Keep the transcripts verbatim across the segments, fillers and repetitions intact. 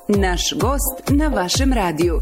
Naš gost na vašem radiju.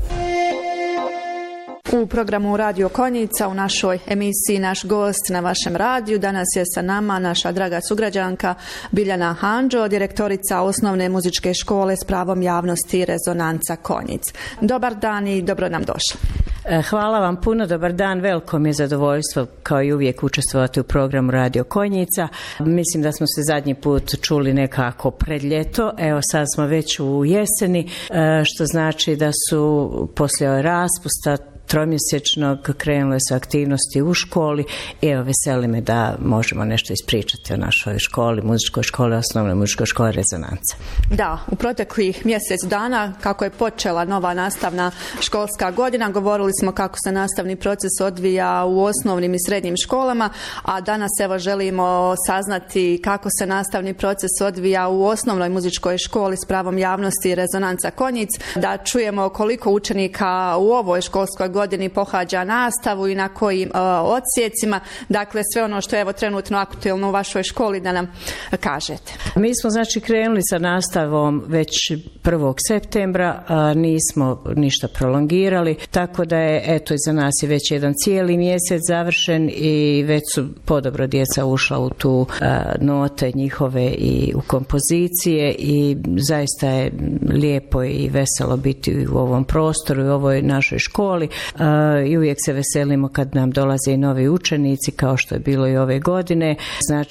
U programu Radio Konjica, u našoj emisiji Naš gost na vašem radiju, danas je sa nama naša draga sugrađanka Biljana Handžo, direktorica Osnovne muzičke škole s pravom javnosti Rezonanca Konjic. Dobar dan i dobro nam došli. Hvala vam puno, dobar dan, veliko mi je zadovoljstvo kao i uvijek učestvovati u programu Radio Konjica. Mislim da smo se zadnji put čuli nekako pred ljeto, evo sad smo već u jeseni, što znači da su poslije raspusta tromjesečnog krenule su aktivnosti u školi i evo veseli me da možemo nešto ispričati o našoj školi, muzičkoj školi, osnovnoj muzičkoj školi Rezonanca. Da, u proteklih mjesec dana kako je počela nova nastavna školska godina, govorili smo kako se nastavni proces odvija u osnovnim i srednjim školama, a danas evo želimo saznati kako se nastavni proces odvija u osnovnoj muzičkoj školi s pravom javnosti Rezonanca Konjic, da čujemo koliko učenika u ovoj školskoj godini pohađa nastavu i na kojim uh, odsjecima, dakle sve ono što je evo trenutno aktuelno u vašoj školi da nam kažete. Mi smo znači krenuli sa nastavom već prvog septembra, a nismo ništa prolongirali, tako da je eto iza nas je već jedan cijeli mjesec završen i već su podobro djeca ušla u tu a, note njihove i u kompozicije i zaista je lijepo i veselo biti u ovom prostoru i u ovoj našoj školi. Uh, i uvijek se veselimo kad nam dolaze i novi učenici kao što je bilo i ove godine. Znači